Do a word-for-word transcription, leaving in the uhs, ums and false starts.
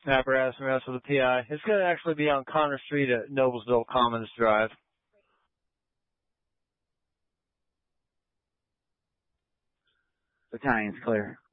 Apparatus Mess with a P I. It's going to actually be on Connor Street at Noblesville Commons Drive. Battalion's clear.